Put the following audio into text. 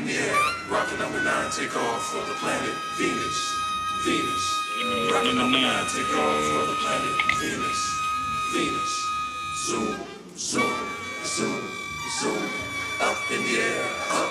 in the air. Rocket number 9, take off for the planet Venus. Venus. Rocket number 9, take off for the planet Venus. Venus. Zoom, zoom, zoom, zoom. Up in the air, up.